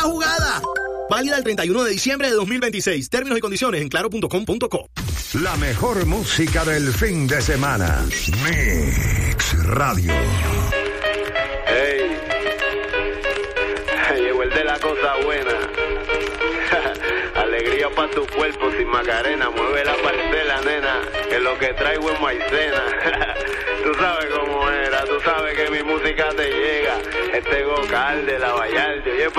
jugada. Válida el 31 de diciembre de 2026. Términos y condiciones en claro.com.co. La mejor música del fin de semana. Mix Radio. Hey, llegó el de la cosa buena. Alegría pa' tu cuerpo sin Macarena. Mueve la parcela, nena, que lo que traigo es maicena. Tú sabes cómo era, tú sabes que mi música te llega. Este Gocal de la Vallarde, oye,